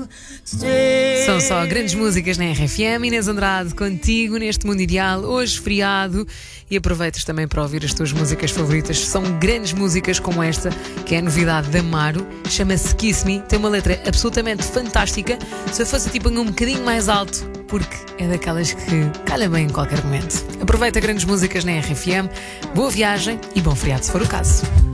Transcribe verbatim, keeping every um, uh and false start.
São só grandes músicas na R F M. Inês Andrade contigo neste Mundo Ideal, hoje feriado, e aproveitas também para ouvir as tuas músicas favoritas. São grandes músicas como esta, que é a novidade da Amaro, chama-se Kiss Me, tem uma letra absolutamente fantástica. Se eu fosse tipo um bocadinho mais alto, porque é daquelas que calha bem em qualquer momento. Aproveita grandes músicas na R F M, boa viagem e bom feriado se for o caso.